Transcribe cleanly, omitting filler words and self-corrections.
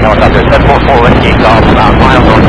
North after 744 Whiskey, golf, about mile north